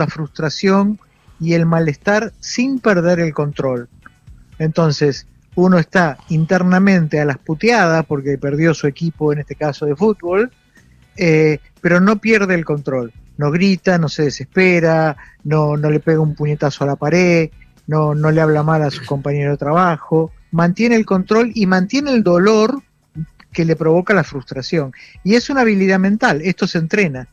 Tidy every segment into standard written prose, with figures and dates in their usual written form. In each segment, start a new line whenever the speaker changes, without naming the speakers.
la frustración y el malestar sin perder el control. Entonces, uno está internamente a las puteadas porque perdió su equipo, en este caso de fútbol, pero no pierde el control. No grita, no se desespera, no le pega un puñetazo a la pared, no le habla mal a su compañero de trabajo, mantiene el control y mantiene el dolor que le provoca la frustración. Y es una habilidad mental, esto se entrena.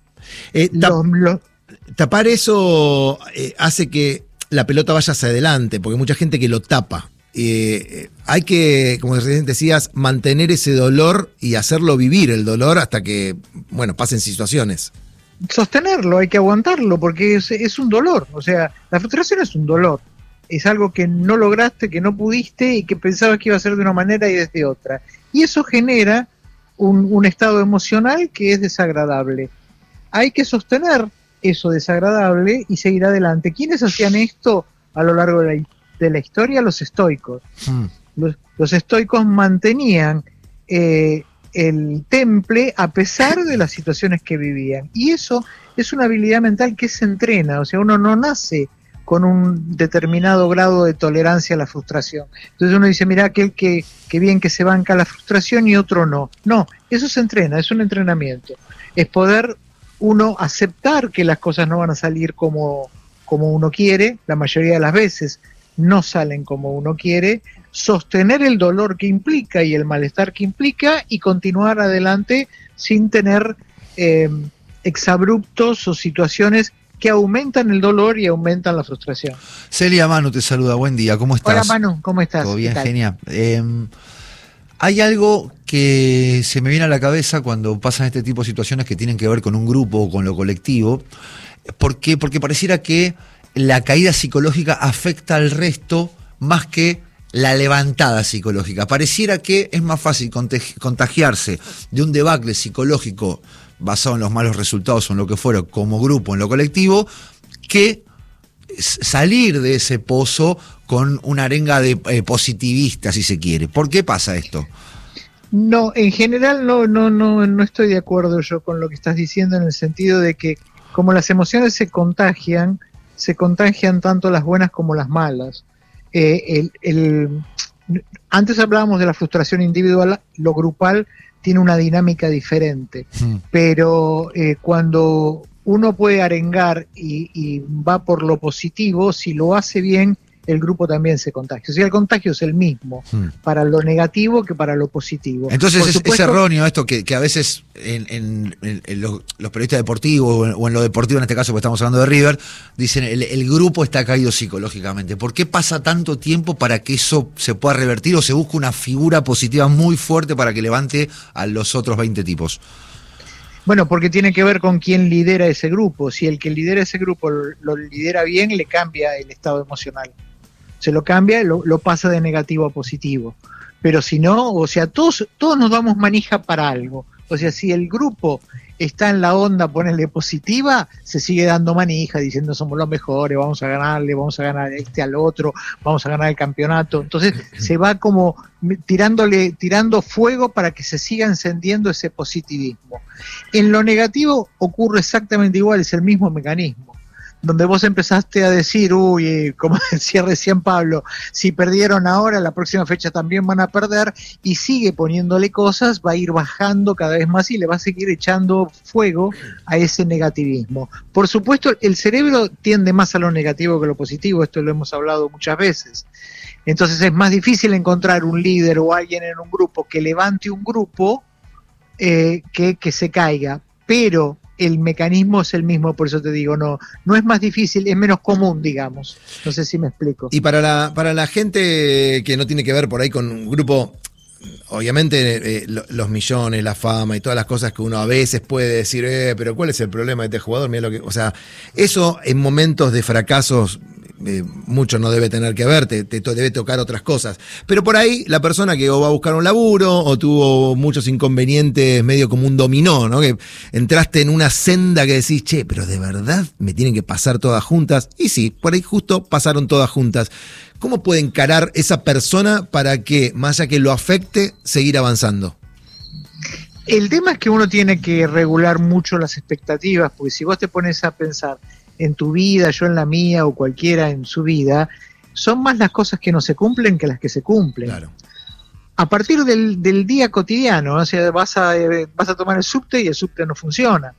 Tapar eso hace que la pelota vaya hacia adelante, porque hay mucha gente que lo tapa. Hay que, como recién decías, mantener ese dolor y hacerlo vivir el dolor hasta que, bueno, pasen situaciones.
Sostenerlo, hay que aguantarlo, porque es un dolor. O sea, la frustración es un dolor. Es algo que no lograste, que no pudiste y que pensabas que iba a ser de una manera y es de otra. Y eso genera un estado emocional que es desagradable. Hay que sostener eso desagradable y seguir adelante. ¿Quiénes hacían esto a lo largo de la historia? Los estoicos. Los estoicos mantenían el temple a pesar de las situaciones que vivían. Y eso es una habilidad mental que se entrena. O sea, uno no nace con un determinado grado de tolerancia a la frustración. Entonces uno dice, mira, aquel que bien que se banca la frustración y otro no. No, eso se entrena, es un entrenamiento. Es poder uno aceptar que las cosas no van a salir como uno quiere, la mayoría de las veces no salen como uno quiere, sostener el dolor que implica y el malestar que implica y continuar adelante sin tener exabruptos o situaciones que aumentan el dolor y aumentan la frustración.
Celia, Manu te saluda, buen día, ¿cómo estás?
Hola Manu, ¿cómo estás?
Todo bien, genial. Hay algo que se me viene a la cabeza cuando pasan este tipo de situaciones que tienen que ver con un grupo o con lo colectivo. ¿Por qué? Porque pareciera que la caída psicológica afecta al resto más que la levantada psicológica. Pareciera que es más fácil contagiarse de un debacle psicológico basado en los malos resultados o en lo que fuera, como grupo, en lo colectivo, que salir de ese pozo con una arenga de positivista, si se quiere. ¿Por qué pasa esto?
No, en general no estoy de acuerdo yo con lo que estás diciendo, en el sentido de que como las emociones se contagian tanto las buenas como las malas. Antes hablábamos de la frustración individual, lo grupal tiene una dinámica diferente, pero cuando uno puede arengar y va por lo positivo, si lo hace bien, el grupo también se contagia. O sea, el contagio es el mismo para lo negativo que para lo positivo.
Entonces es erróneo esto que a veces en los periodistas deportivos o en lo deportivo, en este caso, porque estamos hablando de River, dicen el grupo está caído psicológicamente. ¿Por qué pasa tanto tiempo para que eso se pueda revertir o se busca una figura positiva muy fuerte para que levante a los otros 20 tipos?
Bueno, porque tiene que ver con quién lidera ese grupo. Si el que lidera ese grupo lo lidera bien, le cambia el estado emocional. Se lo cambia, lo pasa de negativo a positivo. Pero si no, o sea, todos nos damos manija para algo. O sea, si el grupo está en la onda, ponerle positiva, se sigue dando manija, diciendo somos los mejores, vamos a ganarle, vamos a ganar al otro, vamos a ganar el campeonato. Entonces se va como tirando fuego para que se siga encendiendo ese positivismo. En lo negativo ocurre exactamente igual, es el mismo mecanismo. Donde vos empezaste a decir, como decía recién Pablo, si perdieron ahora, la próxima fecha también van a perder, y sigue poniéndole cosas, va a ir bajando cada vez más y le va a seguir echando fuego a ese negativismo. Por supuesto, el cerebro tiende más a lo negativo que a lo positivo, esto lo hemos hablado muchas veces. Entonces es más difícil encontrar un líder o alguien en un grupo que levante un grupo que se caiga, pero el mecanismo es el mismo, por eso te digo, no es más difícil, es menos común, digamos. No sé si me explico.
Y para la gente que no tiene que ver por ahí con un grupo, obviamente los millones, la fama y todas las cosas que uno a veces puede decir, pero ¿cuál es el problema de este jugador? Mira o sea, eso en momentos de fracasos mucho no debe tener que ver, te debe tocar otras cosas. Pero por ahí la persona que o va a buscar un laburo o tuvo muchos inconvenientes, medio como un dominó, ¿no? Que entraste en una senda que decís, che, pero de verdad me tienen que pasar todas juntas. Y sí, por ahí justo pasaron todas juntas. ¿Cómo puede encarar esa persona para que, más allá que lo afecte, seguir avanzando?
El tema es que uno tiene que regular mucho las expectativas, porque si vos te pones a pensar, en tu vida, yo en la mía o cualquiera en su vida, son más las cosas que no se cumplen que las que se cumplen.
Claro.
A partir del día cotidiano, o sea, vas a tomar el subte y el subte no funciona.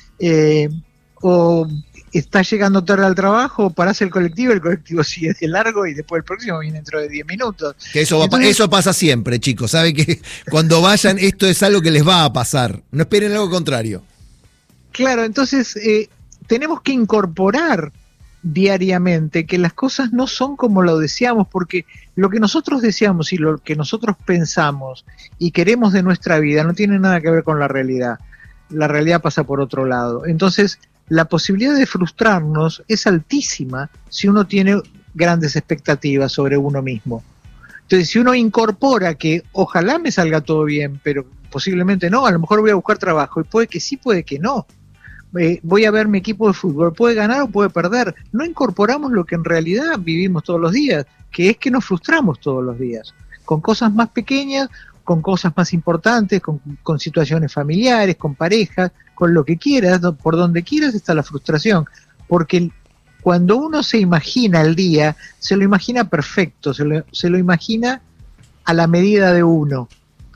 O estás llegando tarde al trabajo, parás el colectivo sigue de largo y después el próximo viene dentro de 10 minutos.
Que eso pasa siempre, chicos. Saben que cuando vayan, esto es algo que les va a pasar. No esperen algo contrario.
Claro, entonces tenemos que incorporar diariamente que las cosas no son como lo deseamos, porque lo que nosotros deseamos y lo que nosotros pensamos y queremos de nuestra vida no tiene nada que ver con la realidad. La realidad pasa por otro lado. Entonces, la posibilidad de frustrarnos es altísima si uno tiene grandes expectativas sobre uno mismo. Entonces, si uno incorpora que ojalá me salga todo bien, pero posiblemente no, a lo mejor voy a buscar trabajo y puede que sí, puede que no. Voy a ver mi equipo de fútbol, puede ganar o puede perder. No incorporamos lo que en realidad vivimos todos los días, que es que nos frustramos todos los días, con cosas más pequeñas, con cosas más importantes, con situaciones familiares, con parejas, con lo que quieras, por donde quieras está la frustración, porque cuando uno se imagina el día, se lo imagina perfecto, se lo imagina a la medida de uno.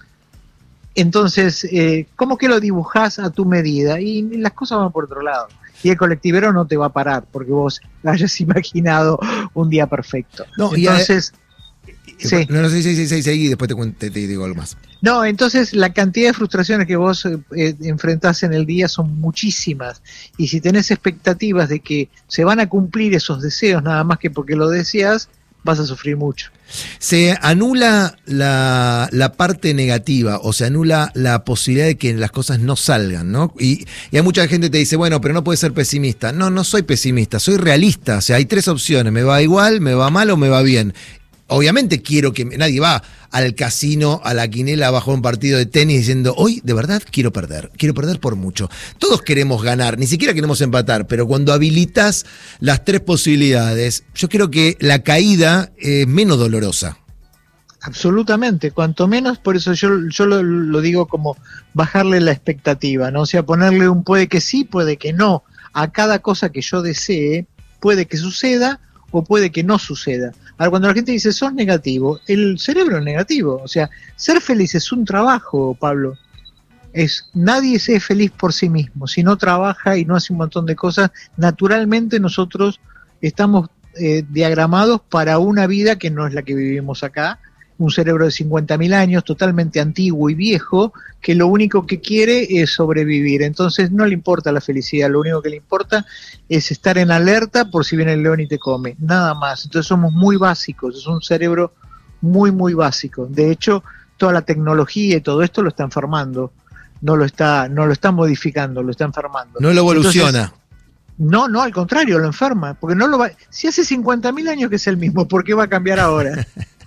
Entonces, ¿cómo que lo dibujás a tu medida? Y las cosas van por otro lado. Y el colectivero no te va a parar porque vos hayas imaginado un día perfecto.
No,
entonces,
sí. No, seguí y después te digo algo más.
No, entonces la cantidad de frustraciones que vos enfrentás en el día son muchísimas. Y si tenés expectativas de que se van a cumplir esos deseos nada más que porque lo deseas, vas a sufrir mucho.
Se anula la parte negativa, o se anula la posibilidad de que las cosas no salgan, ¿no? Y hay mucha gente que te dice, bueno, pero no puedes ser pesimista. No soy pesimista, soy realista. O sea, hay tres opciones, me va igual, me va mal o me va bien. Obviamente quiero que nadie va al casino, a la quinela, bajo un partido de tenis diciendo, hoy de verdad quiero perder por mucho. Todos queremos ganar, ni siquiera queremos empatar, pero cuando habilitas las tres posibilidades, yo creo que la caída es menos dolorosa.
Absolutamente, cuanto menos, por eso yo lo digo como bajarle la expectativa, ¿no? O sea, ponerle un puede que sí, puede que no, a cada cosa que yo desee, puede que suceda o puede que no suceda. Ahora, cuando la gente dice, sos negativo, el cerebro es negativo. O sea, ser feliz es un trabajo, Pablo. Nadie es feliz por sí mismo. Si no trabaja y no hace un montón de cosas, naturalmente nosotros estamos diagramados para una vida que no es la que vivimos acá. Un cerebro de 50.000 años, totalmente antiguo y viejo, que lo único que quiere es sobrevivir. Entonces no le importa la felicidad, lo único que le importa es estar en alerta por si viene el león y te come, nada más. Entonces somos muy básicos, es un cerebro muy, muy básico. De hecho, toda la tecnología y todo esto lo está enfermando, no lo está modificando, lo está enfermando.
No lo evoluciona.
Entonces, no, al contrario, lo enferma, porque no lo va. Si hace 50.000 años que es el mismo, ¿por qué va a cambiar ahora?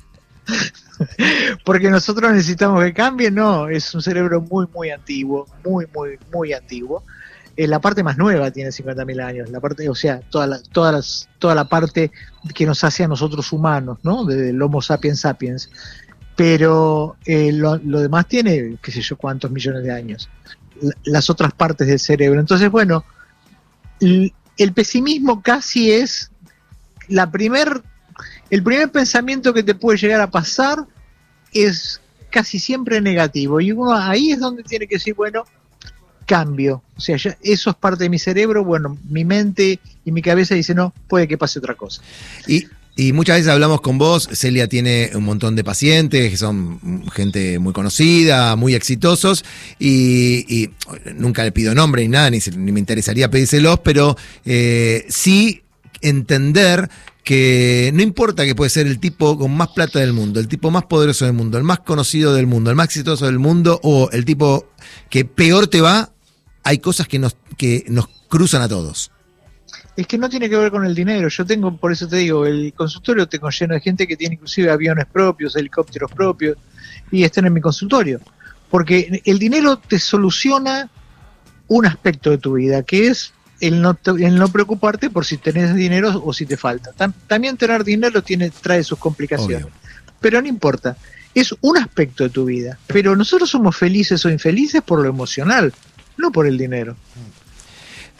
Porque nosotros necesitamos que cambie. No, es un cerebro muy, muy antiguo, muy, muy, muy antiguo. La parte más nueva tiene 50.000 años, la parte, o sea, toda la parte que nos hace a nosotros humanos, ¿no? Del Homo sapiens sapiens. Pero lo demás tiene, qué sé yo, cuántos millones de años. Las otras partes del cerebro. Entonces, bueno, el pesimismo casi es el primer pensamiento que te puede llegar a pasar es casi siempre negativo, y uno ahí es donde tiene que decir, bueno, cambio, o sea, eso es parte de mi cerebro, bueno, mi mente y mi cabeza dice, no, puede que pase otra cosa.
Y muchas veces hablamos con vos, Celia tiene un montón de pacientes que son gente muy conocida, muy exitosos, y nunca le pido nombre ni nada, ni me interesaría pedírselos, pero sí entender que no importa que puede ser el tipo con más plata del mundo, el tipo más poderoso del mundo, el más conocido del mundo, el más exitoso del mundo, o el tipo que peor te va, hay cosas que nos cruzan a todos.
Es que no tiene que ver con el dinero. Yo tengo, por eso te digo, el consultorio tengo lleno de gente que tiene inclusive aviones propios, helicópteros propios, y están en mi consultorio. Porque el dinero te soluciona un aspecto de tu vida, que es el no preocuparte por si tenés dinero o si te falta. También tener dinero trae sus complicaciones. Obvio. Pero no importa, es un aspecto de tu vida. Pero nosotros somos felices o infelices por lo emocional, no por el dinero.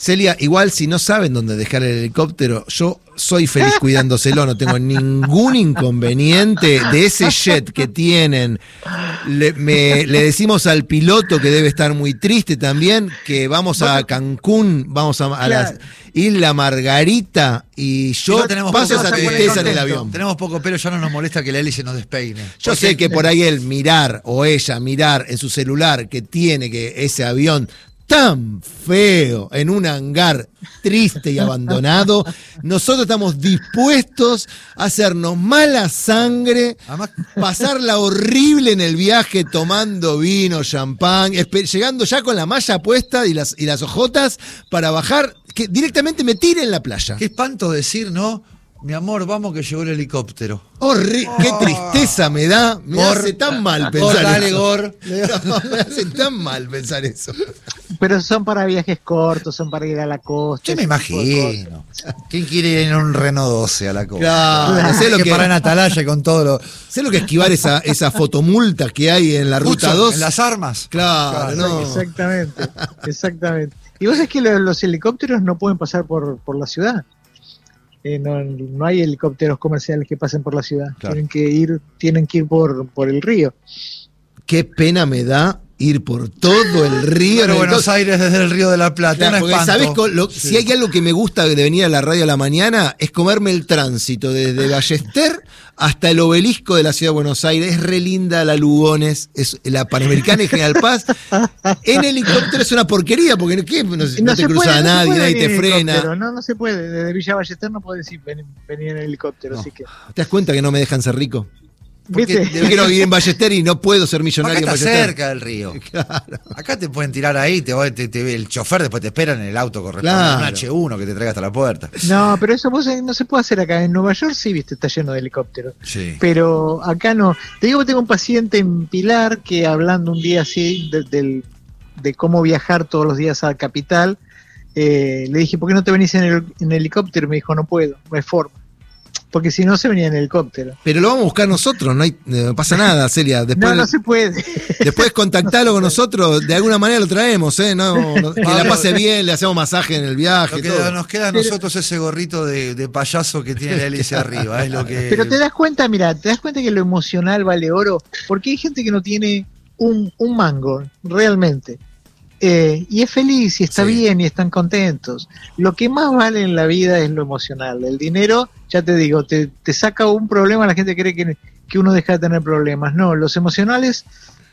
Celia, igual si no saben dónde dejar el helicóptero, yo soy feliz cuidándoselo, no tengo ningún inconveniente de ese jet que tienen. Le decimos al piloto, que debe estar muy triste también, que vamos a Cancún, vamos a la Isla Margarita, y yo paso esa tristeza en el avión.
Tenemos poco pelo, ya no nos molesta que la hélice nos despeine.
Yo sé que por ahí él mirar, o ella mirar en su celular que tiene que ese avión tan feo en un hangar triste y abandonado, nosotros estamos dispuestos a hacernos mala sangre, pasarla horrible en el viaje tomando vino, champán, llegando ya con la malla puesta y las ojotas para bajar, que directamente me tire en la playa.
Qué espanto decir, ¿no? Mi amor, vamos que llegó el helicóptero.
Qué tristeza me da. Me hace tan mal pensar
dale,
eso.
Gor.
Me hace tan mal pensar eso.
Pero son para viajes cortos, son para ir a la costa.
Yo me imagino. ¿Quién quiere ir en un Renault 12 a la costa?
Claro, sé lo que
parar en Atalaya con todo lo...
Sé lo que esquivar esa fotomulta que hay en la ruta 2.
En las armas.
Claro, no.
Exactamente. Y vos sabés que los helicópteros no pueden pasar por la ciudad. No hay helicópteros comerciales que pasen por la ciudad. Claro. Tienen que ir por el río.
Qué pena me da ir por todo el río.
Pero Buenos Aires desde el Río de la Plata.
Claro, porque ¿sabés si hay algo que me gusta de venir a la radio a la mañana? Es comerme el tránsito desde Ballester hasta el obelisco de la ciudad de Buenos Aires. Es re linda la Lugones, es la Panamericana y General Paz. En helicóptero es una porquería, porque no te cruza nadie te frena.
No se puede. Desde Villa Ballester no podés venir en helicóptero. Así que...
¿Te das cuenta que no me dejan ser rico?
¿Viste?
Yo quiero vivir en Ballester y no puedo ser millonario.
Acá
en
está
Ballester.
cerca del río. Claro. Acá te pueden tirar ahí, el chofer después te espera en el auto correspondiente, un H1 que te traiga hasta la puerta.
No, pero eso no se puede hacer acá. En Nueva York sí, viste, está lleno de helicópteros.
Sí.
Pero acá no. Te digo que tengo un paciente en Pilar que, hablando un día así de cómo viajar todos los días a la capital, le dije, ¿por qué no te venís en helicóptero? Me dijo, no puedo, no hay forma. Porque si no, se venía en helicóptero.
Pero lo vamos a buscar nosotros, no pasa nada, Celia. Después,
no se puede.
Después contactalo con nosotros, de alguna manera lo traemos, que la pase bien, le hacemos masaje en el viaje.
Nos queda a nosotros ese gorrito de payaso que tiene la hélice arriba. Es lo que...
Pero te das cuenta que lo emocional vale oro, porque hay gente que no tiene un mango, realmente. Y es feliz y está bien y están contentos. Lo que más vale en la vida es lo emocional. El dinero, ya te digo, te saca un problema. La gente cree que uno deja de tener problemas. No, los emocionales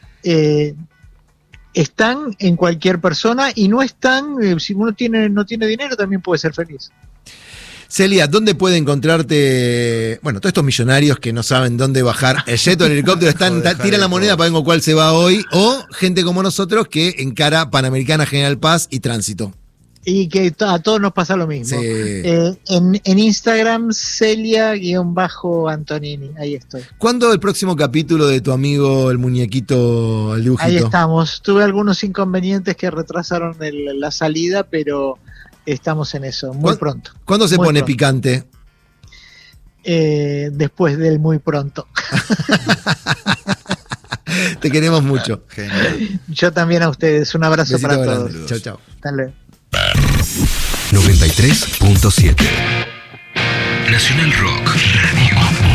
están en cualquier persona y no están, si uno no tiene dinero también puede ser feliz.
Celia, ¿dónde puede encontrarte? Bueno, todos estos millonarios que no saben dónde bajar el jet o el helicóptero tiran la moneda para ver cuál se va hoy, o gente como nosotros que encara Panamericana, General Paz y Tránsito.
Y que a todos nos pasa lo mismo.
Sí.
En Instagram, Celia_Antonini, ahí estoy.
¿Cuándo el próximo capítulo de tu amigo el muñequito, el dibujito?
Ahí estamos. Tuve algunos inconvenientes que retrasaron la salida, pero... estamos en eso, muy pronto.
¿Cuándo se pone
pronto.
Picante?
Después del muy pronto.
Te queremos mucho.
Genial.
Yo también a ustedes. Un abrazo
besito
para
grande.
todos.
Chao, chao.
Hasta luego.
93.7 Nacional Rock Radio.